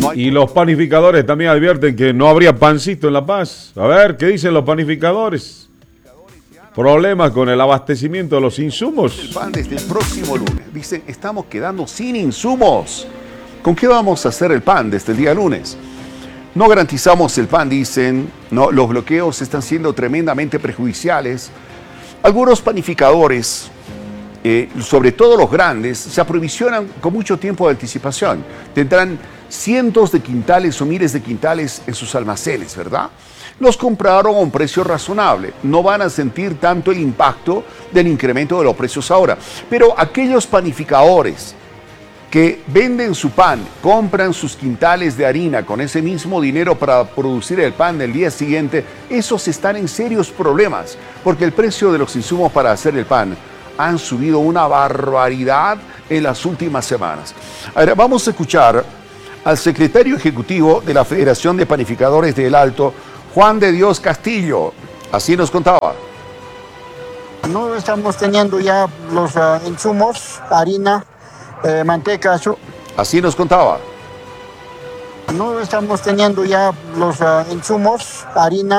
Y los panificadores también advierten que no habría pancito en La Paz. A ver, ¿qué dicen los panificadores? Problemas con el abastecimiento de los insumos. El pan desde el próximo lunes. Dicen, estamos quedando sin insumos. ¿Con qué vamos a hacer el pan desde el día lunes? No garantizamos el pan, dicen. No, los bloqueos están siendo tremendamente perjudiciales. Algunos panificadores, sobre todo los grandes, se aprovisionan con mucho tiempo de anticipación. Tendrán cientos de quintales o miles de quintales en sus almacenes, ¿verdad? Los compraron a un precio razonable. No van a sentir tanto el impacto del incremento de los precios ahora. Pero aquellos panificadores que venden su pan, compran sus quintales de harina con ese mismo dinero para producir el pan del día siguiente, esos están en serios problemas, porque el precio de los insumos para hacer el pan han subido una barbaridad en las últimas semanas. Ahora vamos a escuchar al secretario ejecutivo de la Federación de Panificadores del Alto, Juan de Dios Castillo. Así nos contaba. No estamos teniendo ya los insumos, harina, manteca. Así nos contaba. No estamos teniendo ya los insumos, harina.